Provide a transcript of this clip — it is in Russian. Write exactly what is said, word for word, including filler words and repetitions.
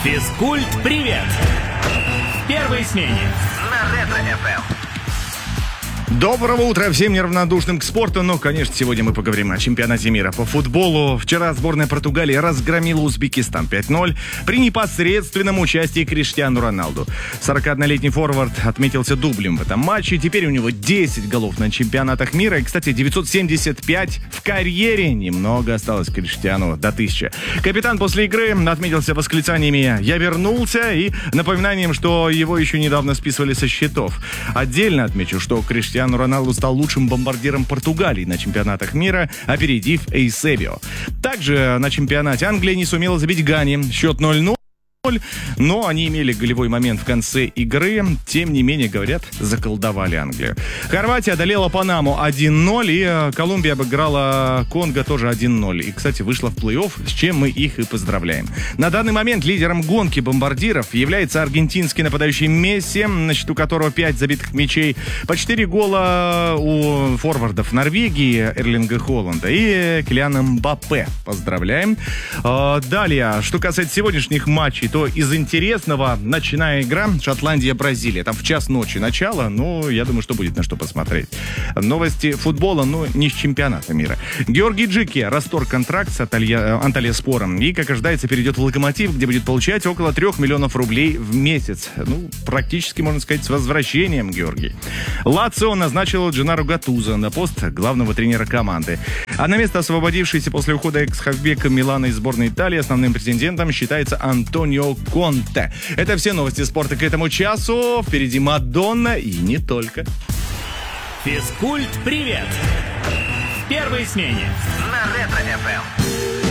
Физкульт-привет! В первой смене на Ретро-эф эм. Доброго утра всем неравнодушным к спорту. Но, конечно, сегодня мы поговорим о чемпионате мира по футболу. Вчера сборная Португалии разгромила Узбекистан пять ноль при непосредственном участии Криштиану Роналду. сорокаоднолетний форвард отметился дублем в этом матче. Теперь у него десять голов на чемпионатах мира. И, кстати, девятьсот семьдесят пять в карьере. Немного осталось Криштиану до тысячи. Капитан после игры отметился восклицаниями «Я вернулся» и напоминанием, что его еще недавно списывали со счетов. Отдельно отмечу, что Криштиану Роналду стал лучшим бомбардиром Португалии на чемпионатах мира, опередив Эйсебио. Также на чемпионате Англия не сумела забить Гане. Счет ноль ноль. Но они имели голевой момент в конце игры. Тем не менее, говорят, заколдовали Англию. Хорватия одолела Панаму один ноль. И Колумбия обыграла Конго тоже один ноль. И, кстати, вышла в плей-офф, с чем мы их и поздравляем. На данный момент лидером гонки бомбардиров является аргентинский нападающий Месси, на счету которого пять забитых мячей. По четыре гола у форвардов Норвегии Эрлинга Холланда и Килиана Мбаппе. Поздравляем. Далее, что касается сегодняшних матчей, то из интересного ночная игра Шотландия-Бразилия. Там в час ночи начало, но я думаю, что будет на что посмотреть. Новости футбола, но не с чемпионата мира. Георгий Джики расторг контракт с Анталья, Антальяспором и, как ожидается, перейдет в Локомотив, где будет получать около трех миллионов рублей в месяц. Ну, практически, можно сказать, с возвращением, Георгий. Лацио назначил Дженнаро Гаттузо на пост главного тренера команды. А на место освободившийся после ухода экс-хавбека Милана из сборной Италии основным претендентом считается Антонио Конте. Это все новости спорта к этому часу. Впереди Мадонна и не только. Физкульт-привет! В первой смене на Ретро-эф эм.